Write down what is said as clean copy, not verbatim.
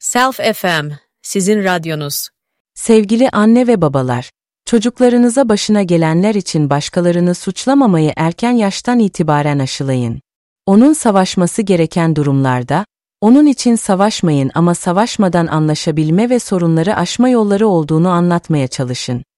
Self FM, sizin radyonuz. Sevgili anne ve babalar, çocuklarınıza başına gelenler için başkalarını suçlamamayı erken yaştan itibaren aşılayın. Onun savaşması gereken durumlarda, onun için savaşmayın ama savaşmadan anlaşabilme ve sorunları aşma yolları olduğunu anlatmaya çalışın.